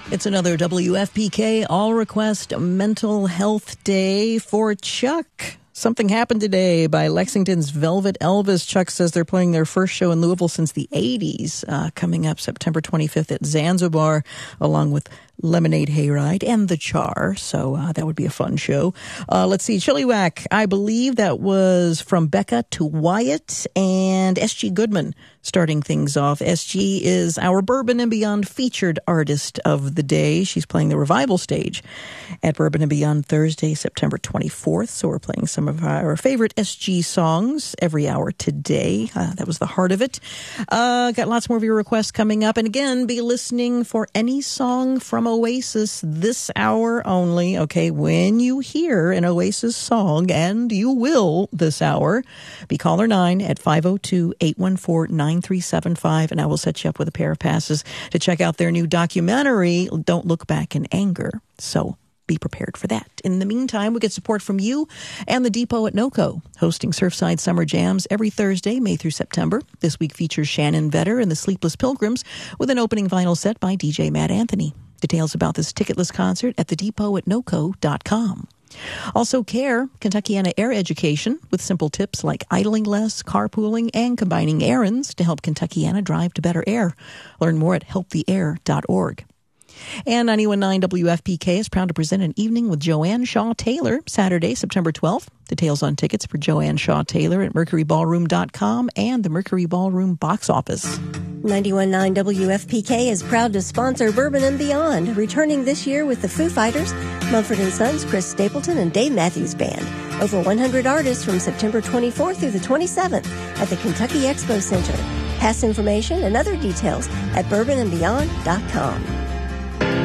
It's another WFPK All Request Mental Health Day for Chuck. Something Happened Today by Lexington's Velvet Elvis. Chuck says they're playing their first show in Louisville since the 80s, coming up September 25th at Zanzibar, along with Lemonade Hayride and The Char. So that would be a fun show. Let's see. Chilliwack, I believe that was from Becca to Wyatt and SG Goodman starting things off. SG is our Bourbon and Beyond featured artist of the day. She's playing the revival stage at Bourbon and Beyond Thursday, September 24th. So we're playing some of our favorite SG songs every hour today. That was the heart of it. Got lots more of your requests coming up. And again, be listening for any song from Oasis this hour only. Okay, when you hear an Oasis song, and you will this hour, be caller 9 at 502-814-9375, and I will set you up with a pair of passes to check out their new documentary, Don't Look Back in Anger. So be prepared for that. In the meantime, we get support from you and the Depot at NOCO, hosting Surfside Summer Jams every Thursday, May through September. This week features Shannon Vetter and the Sleepless Pilgrims with an opening vinyl set by DJ Matt Anthony. Details about this ticketless concert at thedepot@noco.com. Also, CARE, Kentuckiana Air Education, with simple tips like idling less, carpooling, and combining errands to help Kentuckiana drive to better air. Learn more at helptheair.org. And 91.9 WFPK is proud to present an evening with Joanne Shaw Taylor, Saturday, September 12th. Details on tickets for Joanne Shaw Taylor at mercuryballroom.com and the Mercury Ballroom box office. 91.9 WFPK is proud to sponsor Bourbon and Beyond, returning this year with the Foo Fighters, Mumford & Sons, Chris Stapleton, and Dave Matthews Band. Over 100 artists from September 24th through the 27th at the Kentucky Expo Center. Past information and other details at bourbonandbeyond.com.